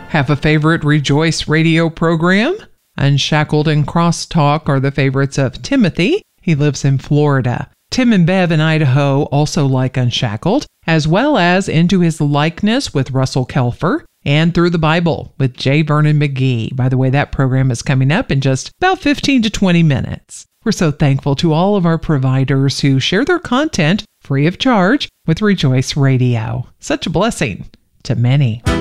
Have a favorite Rejoice radio program? Unshackled and Crosstalk are the favorites of Timothy. He lives in Florida. Tim and Bev in Idaho also like Unshackled, as well as Into His Likeness with Russell Kelfer, and Through the Bible with J. Vernon McGee. By the way, that program is coming up in just about 15 to 20 minutes. We're so thankful to all of our providers who share their content free of charge with Rejoice Radio. Such a blessing to many.